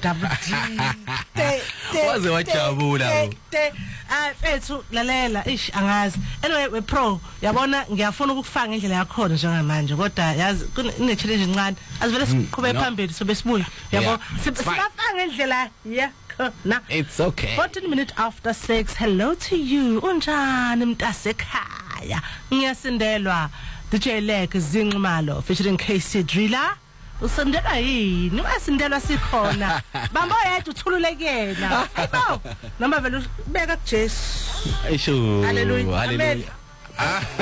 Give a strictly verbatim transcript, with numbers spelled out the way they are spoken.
double D. Waze wajabula. Ah fethu lalela ish angazi. Anyway we pro yabona ngiyafuna ukufaka indlela yakho njengamanje kodwa yazi kune challenge incane. Azivele siqhube phambili sobe sibuya. Yabo sibafanga indlela yakho na. It's okay. fourteen minutes after six. Hello to you. Unjani mntasekhaya? Ngiyasindelwa. D J Leg Zinxumalo featuring K C Driller. Usindela yini? Wasindelwa sikhona. Bamba yedwa uthululekela. Hayibo. Noma vele ubeka kuJesu. Ayisho. Hallelujah. Hallelujah.